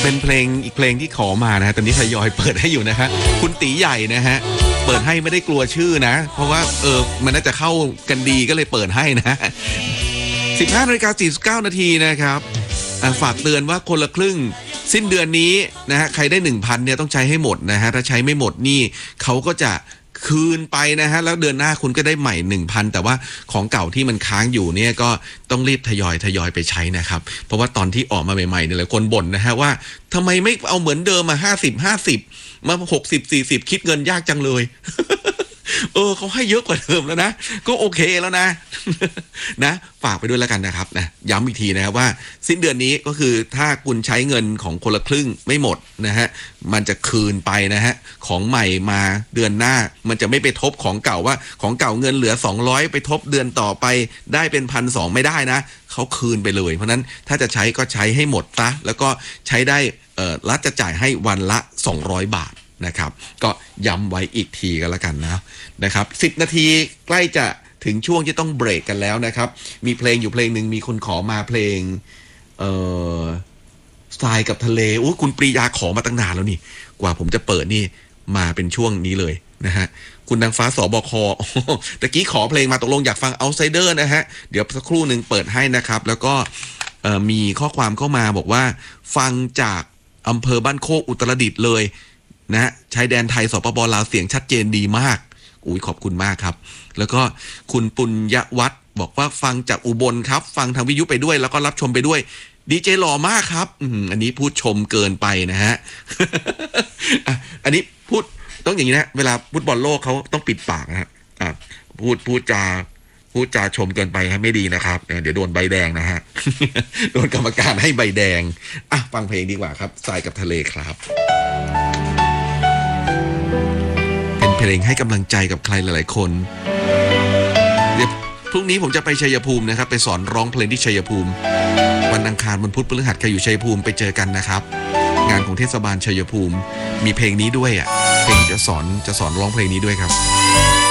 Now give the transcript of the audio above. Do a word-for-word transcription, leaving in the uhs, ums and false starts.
เป็นเพลงอีกเพลงที่ขอมานะฮะตอนนี้ทยอยเปิดให้อยู่นะฮะคุณตีใหญ่นะฮะเปิดให้ไม่ได้กลัวชื่อนะเพราะว่าเออมันน่าจะเข้ากันดีก็เลยเปิดให้นะสิบห้านาฬิกาสี่สิบเก้านาทีนะครับฝากเตือนว่าคนละครึ่งสิ้นเดือนนี้นะฮะใครได้ หนึ่งพัน เนี่ยต้องใช้ให้หมดนะฮะถ้าใช้ไม่หมดนี่เขาก็จะคืนไปนะฮะแล้วเดือนหน้าคุณก็ได้ใหม่ หนึ่งพัน แต่ว่าของเก่าที่มันค้างอยู่เนี่ยก็ต้องรีบทยอยทยอยไปใช้นะครับเพราะว่าตอนที่ออกมาใหม่ๆเนี่ยหลายคนบ่นนะฮะว่าทำไมไม่เอาเหมือนเดิมมาห้าสิบ ห้าสิบมาหกสิบ สี่สิบคิดเงินยากจังเลย เออเขาให้เยอะกว่าเดิมแล้วนะก็โอเคแล้วนะ นะฝากไปด้วยแล้วกันนะครับนะย้ำอีกทีนะครับว่าสิ้นเดือนนี้ก็คือถ้าคุณใช้เงินของคนละครึ่งไม่หมดนะฮะมันจะคืนไปนะฮะของใหม่มาเดือนหน้ามันจะไม่ไปทบของเก่าว่าของเก่าเงินเหลือสองร้อยไปทบเดือนต่อไปได้เป็น หนึ่งพันสองร้อย ไม่ได้นะเขาคืนไปเลยเพราะนั้นถ้าจะใช้ก็ใช้ให้หมดซะแล้วก็ใช้ได้เอ่อรัฐจะจ่ายให้วันละสองร้อยบาทนะครับก็ย้ำไว้อีกทีกันแล้วกันนะนะครับสิบนาทีใกล้จะถึงช่วงที่ต้องเบรกกันแล้วนะครับมีเพลงอยู่เพลงหนึ่งมีคนขอมาเพลงเอ่อทรายกับทะเลโอ้คุณปรียาขอมาตั้งนานแล้วนี่กว่าผมจะเปิดนี่มาเป็นช่วงนี้เลยนะฮะคุณนางฟ้าสบคตะกี้ขอเพลงมาตกลงอยากฟัง Outsider นะฮะเดี๋ยวสักครู่หนึ่งเปิดให้นะครับแล้วก็มีข้อความเข้ามาบอกว่าฟังจากอำเภอบ้านโคกอุตรดิตถ์เลยนะชายแดนไทยสปป.ลาวเสียงชัดเจนดีมากอุ้ยขอบคุณมากครับแล้วก็คุณปุญญวัฒน์บอกว่าฟังจากอุบลครับฟังทางวิทยุไปด้วยแล้วก็รับชมไปด้วยดีเจหล่อมากครับอืมอันนี้พูดชมเกินไปนะฮะ อันนี้พูดต้องอย่างนี้นะเวลาฟุตบอลโลกเขาต้องปิดปากนะฮะอ่ะพูดพูดจาพูดจาชมเกินไปฮะไม่ดีนะครับเดี๋ยวโดนใบแดงนะฮะ โดนกรรมการให้ใบแดงอ่ะฟังเพลงดีกว่าครับทรายกับทะเลครับเพลงให้กำลังใจกับใครหลายๆคนเดี๋ยวพรุ่งนี้ผมจะไปชัยภูมินะครับไปสอนร้องเพลงที่ชัยภูมิวันอังคารวันพุธพฤหัสใครอยู่ชัยภูมิไปเจอกันนะครับงานของเทศบาลชัยภูมิมีเพลงนี้ด้วยอ่ะเพลงจะสอนจะสอนร้องเพลงนี้ด้วยครับ